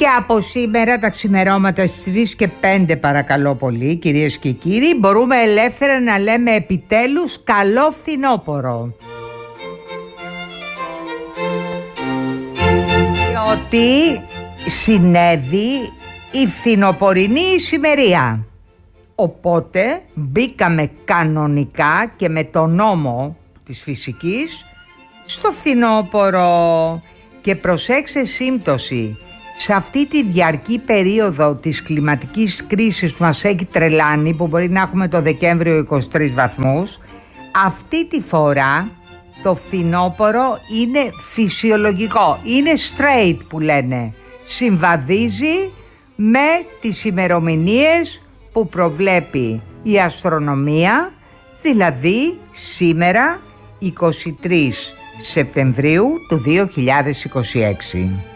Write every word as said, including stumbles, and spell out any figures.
Και από σήμερα τα ξημερώματα στις τρεις και πέντε, παρακαλώ πολύ, κυρίες και κύριοι, μπορούμε ελεύθερα να λέμε επιτέλους καλό φθινόπωρο. Διότι συνέβη η φθινοπορεινή ησημερία. Οπότε μπήκαμε κανονικά και με το νόμο της φυσικής στο φθινόπωρο. Και προσέξτε σύμπτωση, σε αυτή τη διαρκή περίοδο της κλιματικής κρίσης που μας έχει τρελάνει, που μπορεί να έχουμε το Δεκέμβριο είκοσι τρεις βαθμούς, αυτή τη φορά το φθινόπωρο είναι φυσιολογικό, είναι straight που λένε, συμβαδίζει με τις ημερομηνίες που προβλέπει η αστρονομία, δηλαδή σήμερα είκοσι τρεις Σεπτεμβρίου του δύο χιλιάδες είκοσι έξι.